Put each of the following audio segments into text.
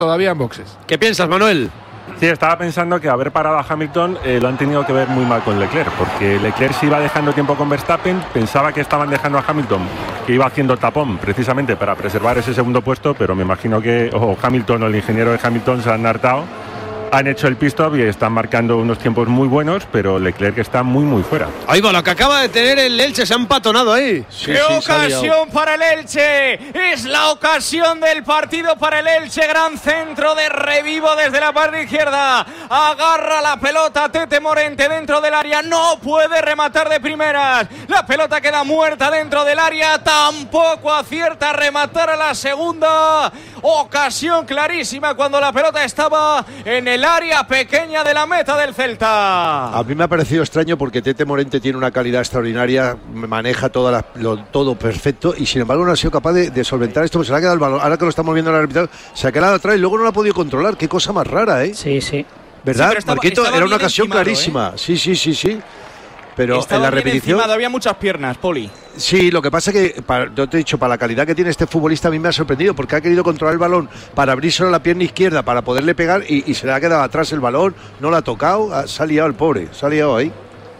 todavía en boxes. ¿Qué piensas, Manuel? Sí, estaba pensando que haber parado a Hamilton lo han tenido que ver muy mal con Leclerc, porque Leclerc se iba dejando tiempo con Verstappen, pensaba que estaban dejando a Hamilton, que iba haciendo tapón precisamente para preservar ese segundo puesto, pero me imagino que Hamilton o el ingeniero de Hamilton se han hartado, han hecho el pit stop y están marcando unos tiempos muy buenos, pero Leclerc está muy fuera. Ahí va, lo que acaba de tener el Elche, se ha empatonado ahí. ¡Qué ocasión para el Elche! Es la ocasión del partido para el Elche. Gran centro de Revivo desde la parte izquierda. Agarra la pelota Tete Morente dentro del área. No puede rematar de primeras. La pelota queda muerta dentro del área. Tampoco acierta a rematar a la segunda. Ocasión clarísima cuando la pelota estaba en el área pequeña de la meta del Celta. A mí me ha parecido extraño porque Tete Morente tiene una calidad extraordinaria, maneja todo perfecto y sin embargo no ha sido capaz de solventar esto. Se le ha quedado el balón, ahora que lo estamos viendo en el arbitraje, se ha quedado atrás y luego no lo ha podido controlar. Qué cosa más rara, ¿eh? Sí. ¿Verdad? Sí, Marquito, era una ocasión encimado, clarísima. Sí. Pero estaba en la bien repetición encimado, había muchas piernas, Poli. Sí, lo que pasa es que, yo te he dicho, para la calidad que tiene este futbolista a mí me ha sorprendido porque ha querido controlar el balón para abrírselo a la pierna izquierda para poderle pegar y se le ha quedado atrás el balón, no lo ha tocado, se ha liado el pobre, se ha liado ahí.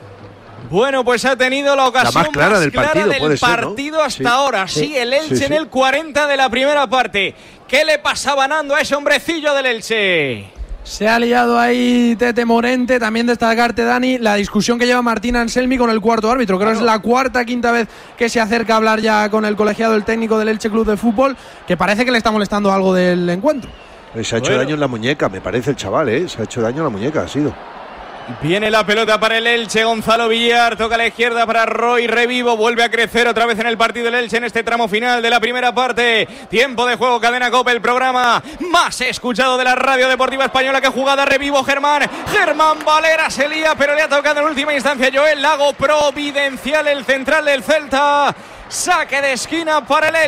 Bueno, pues ha tenido la ocasión más clara del partido, ¿no? hasta ahora. Sí, el Elche en el 40 de la primera parte. ¿Qué le pasaba Nando a ese hombrecillo del Elche? Se ha liado ahí Tete Morente. También destacarte, Dani, la discusión que lleva Martín Anselmi con el cuarto árbitro. Creo que es la quinta vez que se acerca a hablar ya con el colegiado, el técnico del Elche Club de Fútbol, que parece que le está molestando algo del encuentro. Se ha hecho daño en la muñeca, me parece el chaval, se ha hecho daño en la muñeca, ha sido. Viene la pelota para el Elche, Gonzalo Villar, toca a la izquierda para Roy Revivo, vuelve a crecer otra vez en el partido del Elche en este tramo final de la primera parte. Tiempo de juego, Cadena COPE, el programa más escuchado de la radio deportiva española. Que jugada Revivo, Germán Valera se lía, pero le ha tocado en última instancia Joel Lago, providencial el central del Celta. Saque de esquina para el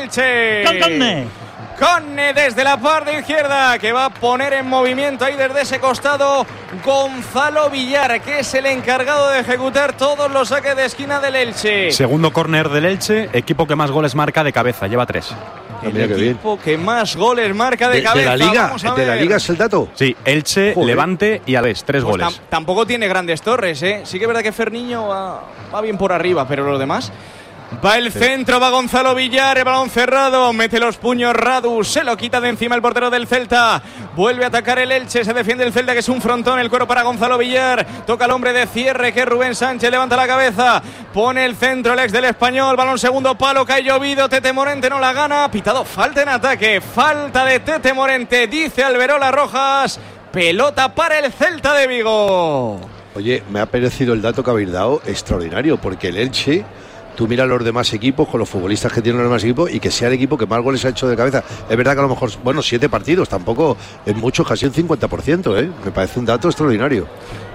Elche. Conne desde la parte izquierda, que va a poner en movimiento ahí desde ese costado Gonzalo Villar, que es el encargado de ejecutar todos los saques de esquina del Elche. Segundo córner del Elche, equipo que más goles marca de cabeza, lleva 3. El equipo que más goles marca de cabeza. ¿De la Liga es el dato? Sí, Elche, Joder. Levante y Alavés, 3 pues goles. Tampoco tiene grandes torres, Sí que es verdad que Ferniño va bien por arriba, pero los demás... Va el centro, va Gonzalo Villar, el balón cerrado, mete los puños Radu, se lo quita de encima el portero del Celta, vuelve a atacar el Elche, se defiende el Celta, que es un frontón, el cuero para Gonzalo Villar, toca al hombre de cierre, que es Rubén Sánchez, levanta la cabeza, pone el centro el ex del Español, balón segundo palo, que ha llovido, Tete Morente no la gana, pitado falta en ataque, falta de Tete Morente, dice Alberola Rojas, pelota para el Celta de Vigo. Oye, me ha parecido el dato que habéis dado extraordinario, porque el Elche... Tú miras los demás equipos con los futbolistas que tienen los demás equipos y que sea el equipo que más goles ha hecho de cabeza. Es verdad que a lo mejor, 7 partidos, tampoco es mucho, casi un 50%, Me parece un dato extraordinario.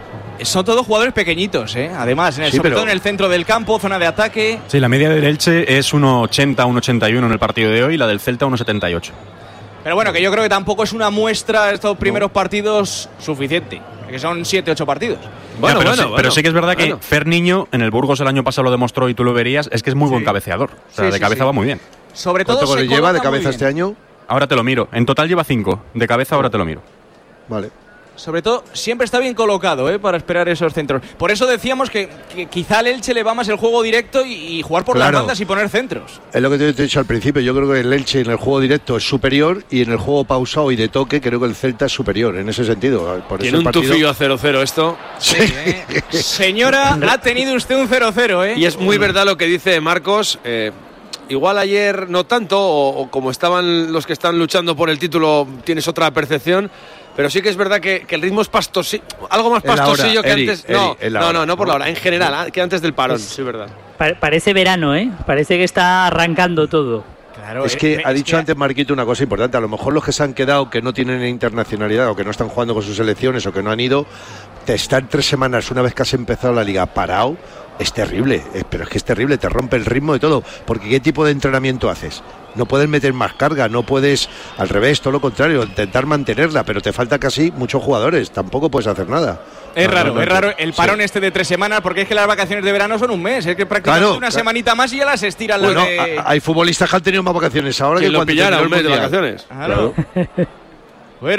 Son todos jugadores pequeñitos, Además, sobre todo en el centro del campo, zona de ataque. Sí, la media del Elche es 1,80, 1,81 en el partido de hoy, la del Celta 1,78. Pero bueno, que yo creo que tampoco es una muestra estos primeros partidos suficiente, que son 7-8 partidos. Pero sí que es verdad que Ferniño en el Burgos el año pasado lo demostró y tú lo verías, es que es muy buen cabeceador. O sea, de cabeza va muy bien. Sobre todo ¿Cuánto goles lleva de cabeza este año? Ahora te lo miro. En total lleva 5. De cabeza ahora te lo miro. Vale. Sobre todo, siempre está bien colocado, para esperar esos centros. Por eso decíamos que quizá al Elche le va más el juego directo y jugar por las bandas y poner centros. Es lo que te he dicho al principio. Yo creo que el Elche en el juego directo es superior y en el juego pausado y de toque creo que el Celta es superior en ese sentido. Tiene un tufillo a 0-0 esto. Sí. Señora, ha tenido usted un 0-0, Y es muy verdad lo que dice Marcos. Igual ayer no tanto, o como estaban los que están luchando por el título, tienes otra percepción. Pero sí que es verdad que el ritmo es pastosillo, algo más pastosillo que antes. No por la hora, en general, que antes del parón, sí, verdad. Parece verano, Parece que está arrancando todo. Claro, es que ha dicho antes Marquito una cosa importante. A lo mejor los que se han quedado, que no tienen internacionalidad o que no están jugando con sus selecciones o que no han ido, te están 3 semanas una vez que has empezado la liga parado. Es terrible, pero es que es terrible, te rompe el ritmo de todo, porque ¿qué tipo de entrenamiento haces? No puedes meter más carga, no puedes, al revés, todo lo contrario, intentar mantenerla, pero te falta casi muchos jugadores, tampoco puedes hacer nada. Es raro el parón de 3 semanas, porque es que las vacaciones de verano son un mes, es que prácticamente una semanita más y ya las estiran. Bueno, hay futbolistas que han tenido más vacaciones ahora que lo pillara un mes de vacaciones. Claro.